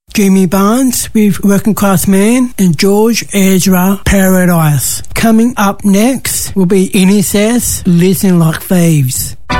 Jimmy Barnes with Working Class Man, and George Ezra, Paradise. Coming up next will be NSS, Listen Like Thieves.